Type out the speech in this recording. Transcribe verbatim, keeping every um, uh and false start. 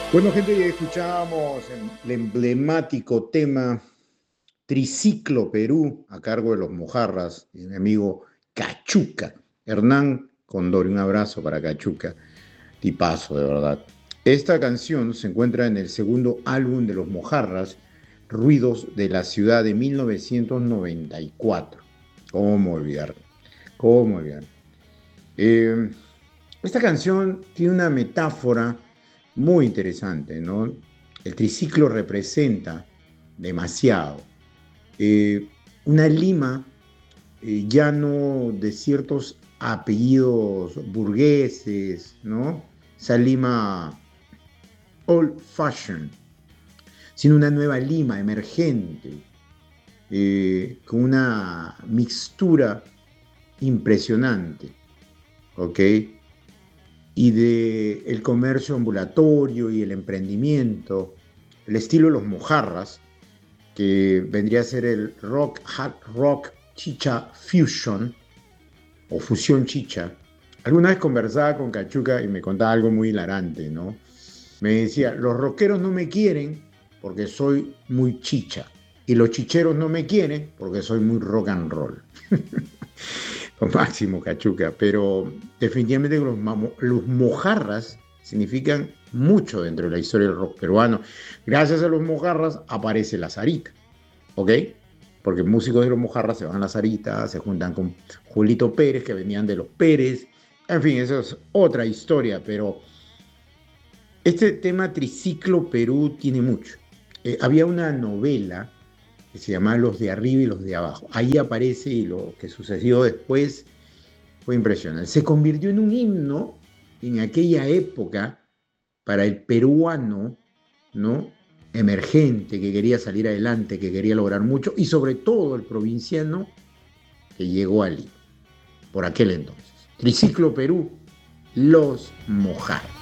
Bueno, gente, ya escuchábamos el emblemático tema Triciclo Perú a cargo de los Mojarras y mi amigo Cachuca. Hernán Condori, un abrazo para Cachuca, tipazo de verdad. Esta canción se encuentra en el segundo álbum de los Mojarras, Ruidos de la Ciudad de mil novecientos noventa y cuatro. ¿Cómo olvidar? ¿Cómo olvidar? Eh, Esta canción tiene una metáfora muy interesante, ¿no? El triciclo representa demasiado. Eh, una Lima eh, ya no de ciertos apellidos burgueses, ¿no? Esa Lima old fashioned, sino una nueva Lima emergente, eh, con una mixtura impresionante, ¿ok? Y de el comercio ambulatorio y el emprendimiento, el estilo de los mojarras, que vendría a ser el rock, hard rock, chicha fusion o fusión chicha. Alguna vez conversaba con Cachuca y me contaba algo muy hilarante, ¿no? Me decía, los rockeros no me quieren porque soy muy chicha y los chicheros no me quieren porque soy muy rock and roll. Lo máximo, Cachuca, pero definitivamente los, mamo- los mojarras significan mucho dentro de la historia del rock peruano. Gracias a los mojarras aparece la zarita, ¿ok? Porque músicos de los mojarras se van a la zarita, se juntan con Julito Pérez, que venían de los Pérez. En fin, eso es otra historia, pero este tema Triciclo Perú tiene mucho. Eh, había una novela que se llamaba Los de arriba y los de abajo. Ahí aparece y lo que sucedió después fue impresionante. Se convirtió en un himno en aquella época para el peruano, ¿no? Emergente, que quería salir adelante, que quería lograr mucho, y sobre todo el provinciano que llegó a Lima por aquel entonces. Triciclo Perú, los mojados.